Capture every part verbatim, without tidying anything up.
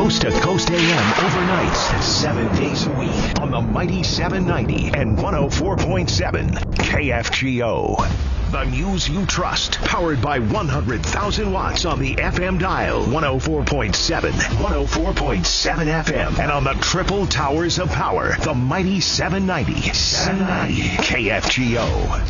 Coast to Coast A M overnights, seven days a week on the Mighty seven ninety and one oh four point seven K F G O. The news you trust, powered by one hundred thousand watts on the F M dial, one oh four point seven, one oh four point seven F M, and on the triple towers of power, the Mighty seven ninety, seven ninety K F G O.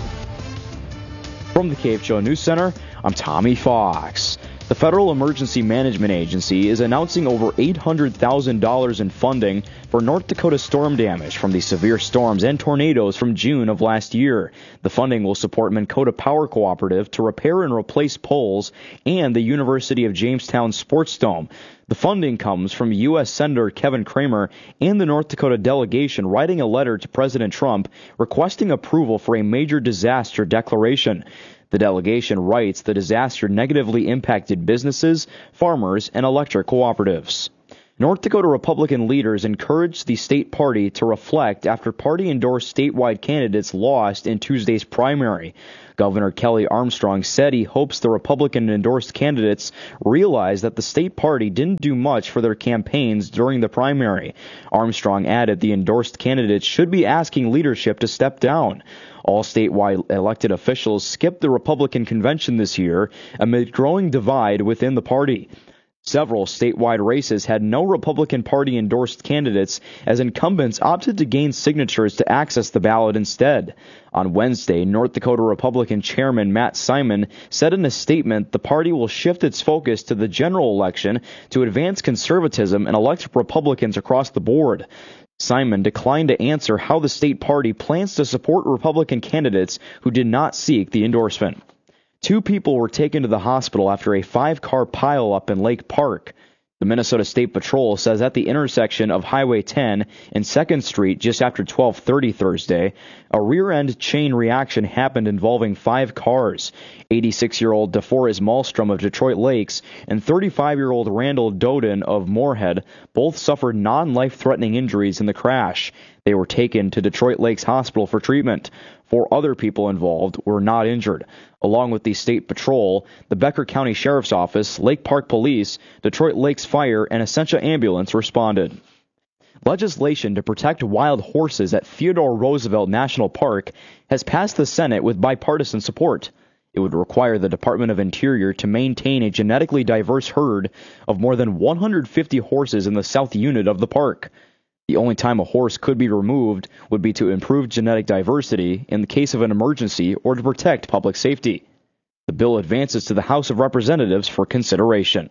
From the K F G O News Center, I'm Tommy Fox. The Federal Emergency Management Agency is announcing over eight hundred thousand dollars in funding for North Dakota storm damage from the severe storms and tornadoes from June of last year. The funding will support Minn Kota Power Cooperative to repair and replace poles and the University of Jamestown Sports Dome. The funding comes from U S Senator Kevin Cramer and the North Dakota delegation writing a letter to President Trump requesting approval for a major disaster declaration. The delegation writes the disaster negatively impacted businesses, farmers, and electric cooperatives. North Dakota Republican leaders encouraged the state party to reflect after party-endorsed statewide candidates lost in Tuesday's primary. Governor Kelly Armstrong said he hopes the Republican-endorsed candidates realize that the state party didn't do much for their campaigns during the primary. Armstrong added the endorsed candidates should be asking leadership to step down. All statewide elected officials skipped the Republican convention this year amid growing divide within the party. Several statewide races had no Republican Party-endorsed candidates as incumbents opted to gain signatures to access the ballot instead. On Wednesday, North Dakota Republican Chairman Matt Simon said in a statement the party will shift its focus to the general election to advance conservatism and elect Republicans across the board. Simon declined to answer how the state party plans to support Republican candidates who did not seek the endorsement. Two people were taken to the hospital after a five-car pileup in Lake Park. The Minnesota State Patrol says at the intersection of Highway ten and second Street just after twelve thirty Thursday, a rear-end chain reaction happened involving five cars. eighty-six-year-old DeForest Malmstrom of Detroit Lakes and thirty-five-year-old Randall Doden of Moorhead both suffered non-life-threatening injuries in the crash. They were taken to Detroit Lakes Hospital for treatment. Four other people involved were not injured. Along with the State Patrol, the Becker County Sheriff's Office, Lake Park Police, Detroit Lakes Fire, and Essentia Ambulance responded. Legislation to protect wild horses at Theodore Roosevelt National Park has passed the Senate with bipartisan support. It would require the Department of Interior to maintain a genetically diverse herd of more than one hundred fifty horses in the south unit of the park. The only time a horse could be removed would be to improve genetic diversity in the case of an emergency or to protect public safety. The bill advances to the House of Representatives for consideration.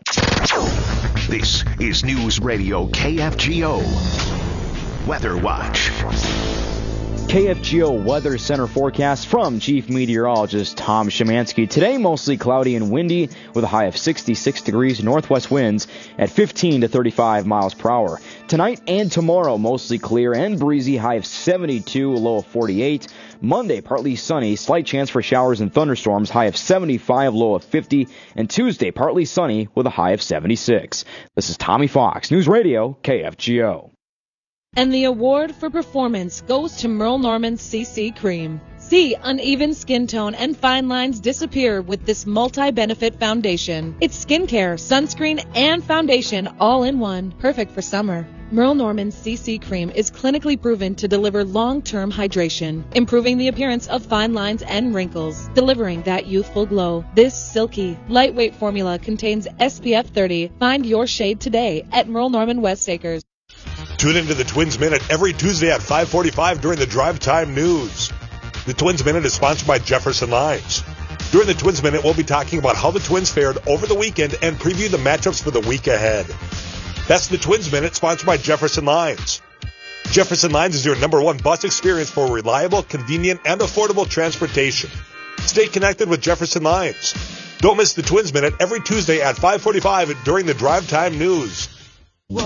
This is News Radio K F G O. Weather Watch. K F G O Weather Center forecast from Chief Meteorologist Tom Szymanski. Today, mostly cloudy and windy with a high of sixty-six degrees, northwest winds at fifteen to thirty-five miles per hour. Tonight and tomorrow, mostly clear and breezy, high of seventy-two, a low of forty-eight. Monday, partly sunny, slight chance for showers and thunderstorms, high of seventy-five, low of fifty. And Tuesday, partly sunny with a high of seventy-six. This is Tommy Fox, News Radio K F G O. And the award for performance goes to Merle Norman's C C Cream. See uneven skin tone and fine lines disappear with this multi-benefit foundation. It's skincare, sunscreen, and foundation all in one. Perfect for summer. Merle Norman's C C Cream is clinically proven to deliver long-term hydration, improving the appearance of fine lines and wrinkles, delivering that youthful glow. This silky, lightweight formula contains S P F thirty. Find your shade today at Merle Norman West Acres. Tune into the Twins Minute every Tuesday at five forty-five during the Drive Time News. The Twins Minute is sponsored by Jefferson Lines. During the Twins Minute, we'll be talking about how the Twins fared over the weekend and preview the matchups for the week ahead. That's the Twins Minute, sponsored by Jefferson Lines. Jefferson Lines is your number one bus experience for reliable, convenient, and affordable transportation. Stay connected with Jefferson Lines. Don't miss the Twins Minute every Tuesday at five forty-five during the Drive Time News.